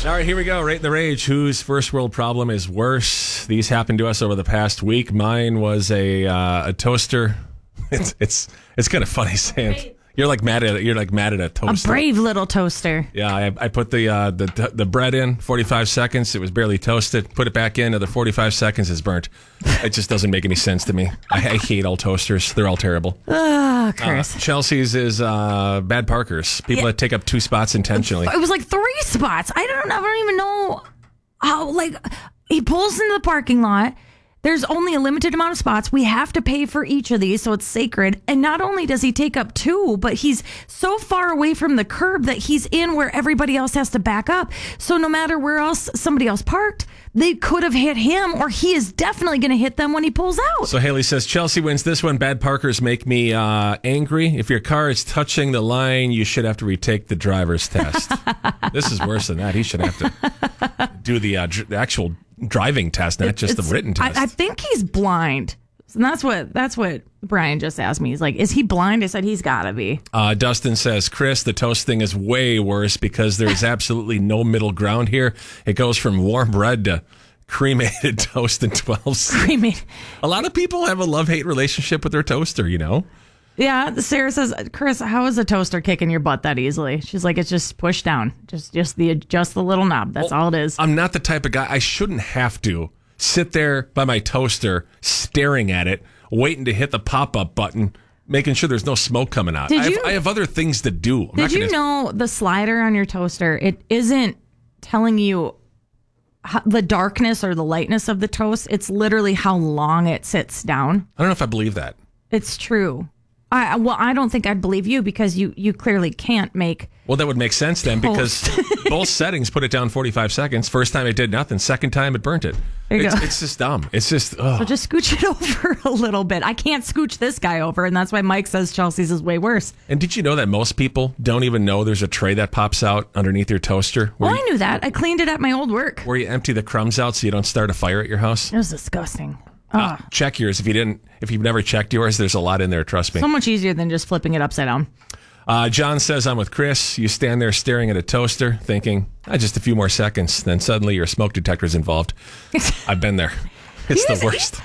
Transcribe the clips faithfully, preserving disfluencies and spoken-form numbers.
All right, here we go. Rate the Rage. Whose first world problem is worse? These happened to us over the past week. Mine was a uh, a toaster. It's it's it's kind of funny saying you're like mad at you're like mad at a toaster. A brave little toaster. Yeah, I, I put the uh, the the bread in forty-five seconds. It was barely toasted. Put it back in. Another forty-five seconds is burnt. It just doesn't make any sense to me. I, I hate all toasters. They're all terrible. Ah, Chris. Uh, Chelsea's is uh, bad parkers. People Yeah. that take up two spots intentionally. It was like three spots. I don't I don't even know how, like, he pulls into the parking lot. There's only a limited amount of spots. We have to pay for each of these, so it's sacred. And not only does he take up two, but he's so far away from the curb that he's in where everybody else has to back up. So no matter where else somebody else parked, they could have hit him, or he is definitely going to hit them when he pulls out. So Haley says, Chelsea wins this one. Bad parkers make me uh, angry. If your car is touching the line, you should have to retake the driver's test. This is worse than that. He should have to do the, uh, dr- the actual driving test, not just It's- the written test. I, I think he's blind. And that's what that's what Brian just asked me. He's like, is he blind? I said, he's got to be. Uh, Dustin says, Chris, the toast thing is way worse because there's absolutely no middle ground here. It goes from warm bread to cremated toast in twelve seconds. Cremated. A lot of people have a love-hate relationship with their toaster, you know? Yeah, Sarah says, Chris, how is a toaster kicking your butt that easily? She's like, it's just push down. Just just the just the little knob. That's Well, all it is. I'm not the type of guy. I shouldn't have to sit there by my toaster, staring at it, waiting to hit the pop-up button, making sure there's no smoke coming out. Did I, have, you- I have other things to do. I'm Did not you gonna, know the slider on your toaster, it isn't telling you how, the darkness or the lightness of the toast. It's literally how long it sits down. I don't know if I believe that. It's true. I well, I don't think I'd believe you because you, you clearly can't make. Well, that would make sense then because both settings put it down forty-five seconds. First time it did nothing. Second time it burnt it. There you It's, go. it's just dumb. It's just, ugh. So just scooch it over a little bit. I can't scooch this guy over, and that's why Mike says Chelsea's is way worse. And did you know that most people don't even know there's a tray that pops out underneath your toaster where, Well, I you, knew that. I cleaned it at my old work. where you empty the crumbs out so you don't start a fire at your house? It was disgusting. Uh, check yours. If you didn't, if you've never checked yours, there's a lot in there. Trust me. So much easier than just flipping it upside down. Uh, John says, I'm with Chris. You stand there staring at a toaster thinking, ah, just a few more seconds. Then suddenly your smoke detector's involved. I've been there. It's Yes, the worst.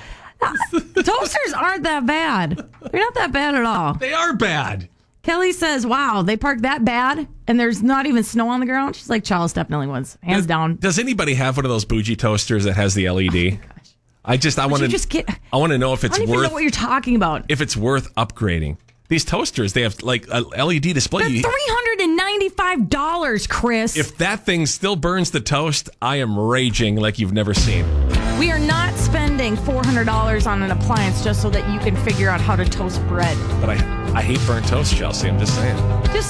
Toasters aren't that bad. They're not that bad at all. They are bad. Kelly says, wow, they parked that bad and there's not even snow on the ground. She's like, Charles definitely wins. Hands Does, down. does anybody have one of those bougie toasters that has the L E D? I just, I want you to, just get- I want to know if I it's don't even worth, know what you're talking about. if it's worth upgrading. These toasters, they have like a L E D display. They're You- three hundred ninety-five dollars, Chris. If that thing still burns the toast, I am raging like you've never seen. We are not spending four hundred dollars on an appliance just so that you can figure out how to toast bread. But I, I hate burnt toast, Chelsea. I'm just saying. Just